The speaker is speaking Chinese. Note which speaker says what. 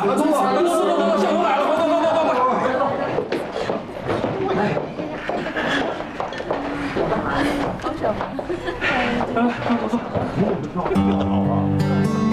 Speaker 1: 快坐，快坐，小偷来了，快！好小。来，坐。